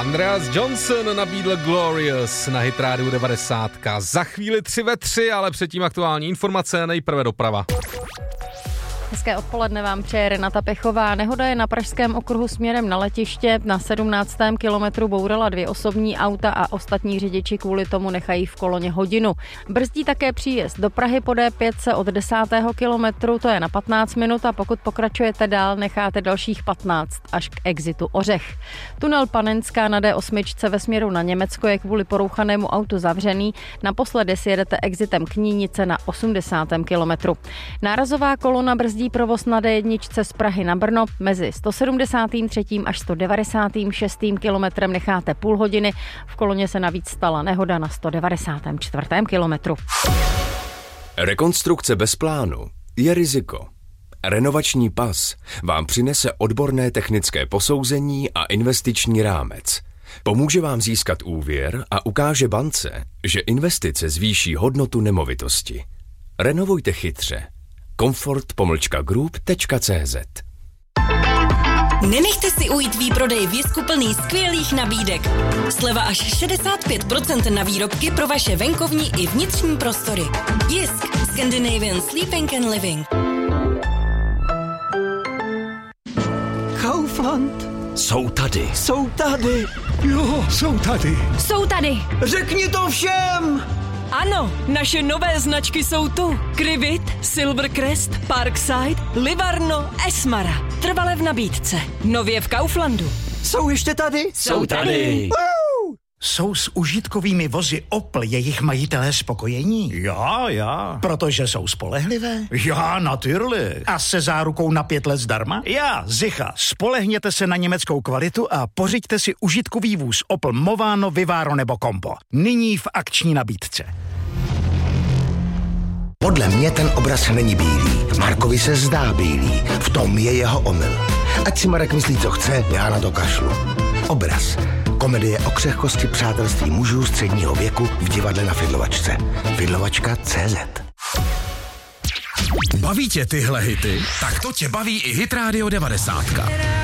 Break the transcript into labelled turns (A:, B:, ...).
A: Andreas Johnson nabídl Glorious na Hit Radio 90. Za chvíli 3 ve 3, ale předtím aktuální informace, nejprve doprava.
B: Hezké odpoledne vám přeje Renata Pechová. Nehoda je na pražském okruhu směrem na letiště. Na 17. kilometru bourala 2 osobní auta a ostatní řidiči kvůli tomu nechají v koloně hodinu. Brzdí také příjezd do Prahy po D5 od 10. kilometru, to je na 15 minut a pokud pokračujete dál, necháte dalších 15 až k exitu Ořech. Tunel Panenská na D8 ve směru na Německo je kvůli porouchanému autu zavřený. Naposledy si jedete exitem Knínice na 80. kilometru. Nárazová kolona brzdí provoz na D1 z Prahy na Brno. Mezi 173. až 196. kilometrem necháte půl hodiny. V koloně se navíc stala nehoda na 194. kilometru.
C: Rekonstrukce bez plánu je riziko. Renovační pas vám přinese odborné technické posouzení a investiční rámec. Pomůže vám získat úvěr a ukáže bance, že investice zvýší hodnotu nemovitosti. Renovujte chytře. Comfort-group.cz.
D: Nenechte si ujít výprodej v Jisku plný skvělých nabídek. Sleva až 65% na výrobky pro vaše venkovní i vnitřní prostory. Jisk. Scandinavian Sleeping and Living.
E: Kaufland.
F: Jsou tady.
E: Jsou tady. Jo, jsou tady.
D: Jsou tady.
E: Řekni to všem.
G: Ano, naše nové značky jsou tu. Krivit, Silvercrest, Parkside, Livarno, Esmara. Trvale v nabídce. Nově v Kauflandu.
E: Jsou ještě tady?
F: Jsou tady.
H: Jsou s užitkovými vozy Opel jejich majitelé spokojení?
E: Já.
H: Protože jsou spolehlivé?
E: Já, natürlich.
H: A se zárukou na 5 let zdarma?
E: Já, sicher.
H: Spolehněte se na německou kvalitu a pořiďte si užitkový vůz Opel Movano, Vivaro nebo Compo. Nyní v akční nabídce.
I: Podle mě ten obraz není bílý. Markovi se zdá bílý. V tom je jeho omyl. Ať si Marek myslí, co chce, já na to kašlu. Obraz. Komedie o křehkosti přátelství mužů středního věku v divadle na Fidlovačce. Fidlovačka.cz.
F: Baví tě tyhle hity? Tak to tě baví i Hit Radio 90.